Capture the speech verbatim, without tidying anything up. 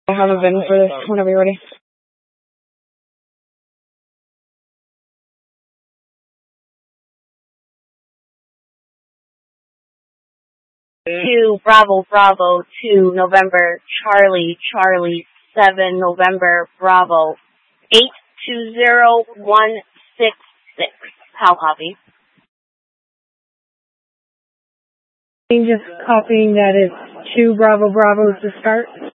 I have a bin for this whenever you're ready. Two Bravo Bravo two November Charlie Charlie seven November Bravo eight two zero one six six. How copy? Just copying that it's two Bravo Bravos to start.